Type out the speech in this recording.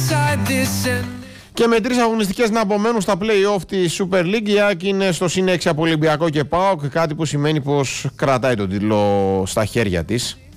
Και με 3 αγωνιστικές να απομένουν στα play-off της Super League, η ΑΕΚ είναι στο συν 6 από Ολυμπιακό και ΠΑΟΚ, κάτι που σημαίνει πως κρατάει τον τίτλο στα χέρια της.